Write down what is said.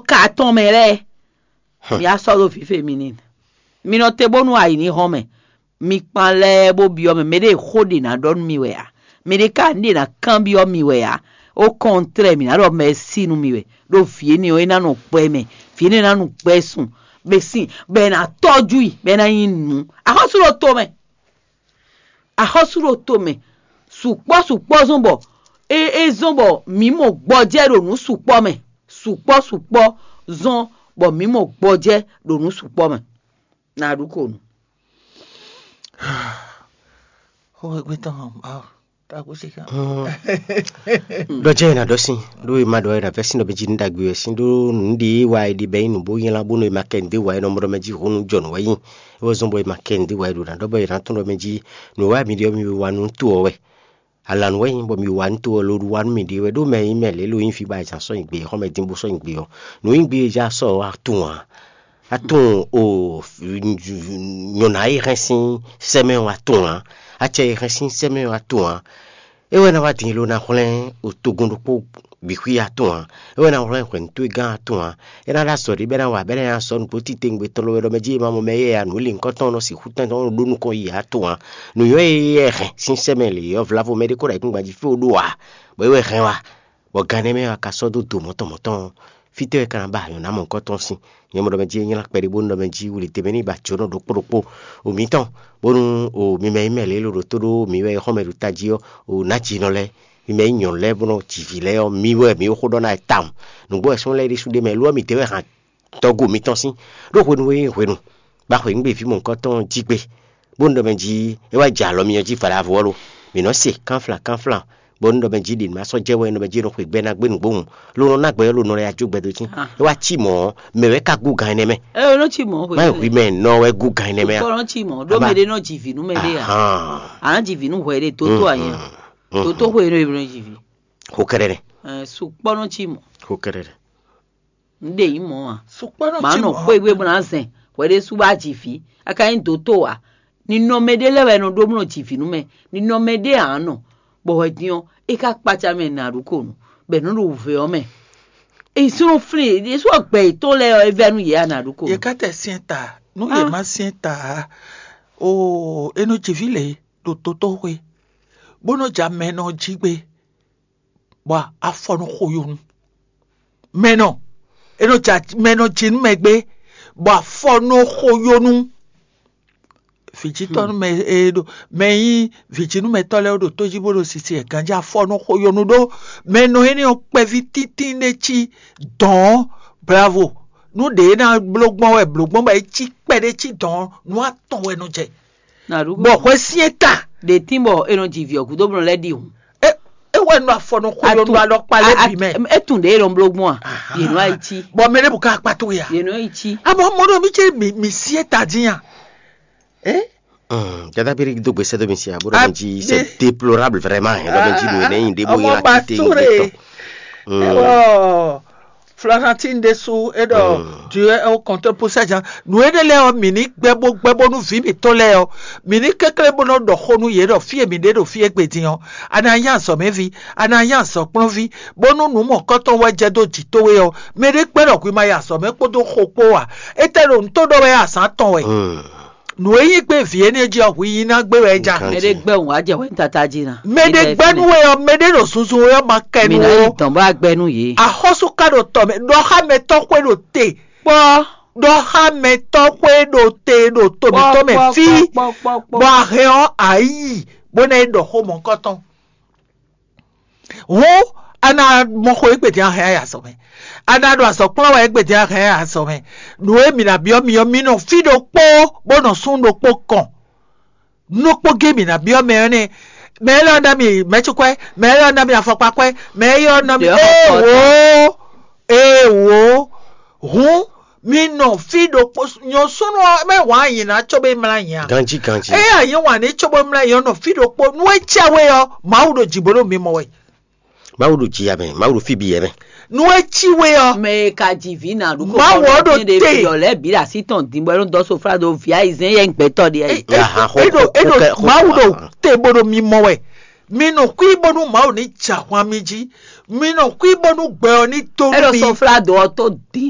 carton mere mi aso fi féminine mi no te bonu ai ni home mi panle bo bio me de khodi na don mi we me de ka ndi na kan bio mi we au contraire mi na do merci nu mi we do fie ni o ina no pe me fie ni na nu pe sun be sin be na toju yi be na yin nu ahosuro to me supo zombo zombo mi mo gboje ronu supo me supo zon bo mi mo gboje ronu supo me na ruko nu oh gbetan ta ko se kan do je na do sin do ma do era version be jin dagwe sin do ndi wa di be nu bo yin la bo no ma ken de wa no mo meji hunu jon wa yin wo zombo ma ken de wa do na do be ran to no meji no wa mi dio mi wa nu to we alan we bo mi wa to lo ru wa mi di we do me email lo yin fi ba ja so igbe ho me din bo so igbe o no yin gbe ja so wa tun wa atun o nyonai resin seme wa tun ache resin seme wa tun ewe na wati lo na kholen o togun po bikwi atun ewe na kholen kwen tu ga atun era la sori be na wa be na so npo titengbe to lo lo meji ma mo meye ya no li nkoton no si hutan to do nu ko yi atun no yo ye sin seme le yo vlavo medico ra kun gbaji fi odo wa bo ewe khen wa bo gane me wa ka so do to moto fite kan ba yo na mo nkoton sin yemo do meji yin la pere bo ndo meji wuli te beni ba chono do popo o mi ton bonu o mi me email lo to do mi we ho me do tajio o na chi no le mi me nyon le bono chi vile o mi we mi ho do na tam no bo so le ri su de me lo mi te we han to go mi ton sin do ho we nu ba ho ngbe fi mo nkoton ji pe bo ndo meji e wa ja lo mi yo ji fara vo lo mi no se kan flan bondo benji din ma so jewe no benji no gbe na gbe ngbon lo na gbe lo no re ajugbe do tin e wa chi mo me we ka gu gan ne me no chi mo my women no we gu gan ne me ko no chi mo do me de no jivi nu me de ya jivi nu hwe de toto ayen toto hwe no ebro jivi ho kerere su po no chi mo ho kerere nde yi mo su po no ma chi no mo pe gbe bo na sen hwe de su ba jivi aka yin toto wa ni no me de lewe no do mo jivi nu me ni no me de ano bo edion e ka pacha me na ruko nu be no ru ve o me e so free e so gbe to le evenu ye na ruko ye ka te sienta no ye ma sienta o eno jivile do toto we bono ja meno jigbe wa afonu khoyun meno eno ja meno jin megbe wa afonu khoyun Vijiton me edo meyi vijinu me tole odo tojibodo sisi e ganja fono khoyonu do meno eni o pe vititi nechi don bravo nu de na blogbon ba chi pede chi don nu aton we no je na rugo bo kwe sieta de timbo eno jivi okudo bro ledi hun e we nu afono khoyonu alo pale bi me etun de ero blogbon ye no aichi bo mere buka pato ya ye no aichi abo modo mi je mi sieta dian Cada peri do gbese do misia bo benji c'est déplorable vraiment do benji no ne inde bo yin akite Florentine Dessou edo Dieu au compteur pour ça nous aider les mini gbebo nu vi mi to le o mini kekere bono do honu ye do fie mi de do fie gbedian ana yan so mevi ana yan so pronvi bonu nu mo koton wa je do ji to we o me de pe ro ku ma ya so me po do khopo wa etero nto do we asan ton we no yin gbe vie ni je oku yin na gbe we ja me de gbe won aje we tata jina me de gbe nu we o me de no sunsun we ma kenu mi na itan ba gbe nu ye a hosu ka do to me do ha me to kwe do te po do ha me to kwe do te do to mi to me fi bo he o ai bo na do ho mo koton wo ana mo ko igbe ti a he ya so me ana do aso pon wa igbe ti a he ya so me no emi na bi o mi no fi do po bo no sun do po kan no po game na bi o me ni me lo nda mi mechukwe me lo nda mi afopakwe me yo na mi ewo hu mi no fi do po nyo sunu me wa yin na chobe mra yin ganji ayin wa ni chobe mra yin no fi do po no echiawe yo maudo jibolo mi mo we maudo jiabe maudo fi bi ebe no echiwe yo me ka divina ruko ma wo do te yo le bi la siton dimbo ron do so fra do via izen ye npeto de edo maudo te bodo mi mo we mi no ku ibonu mau ni cha kwa miji mi no ku ibonu gbe oni to mi edo so fra do to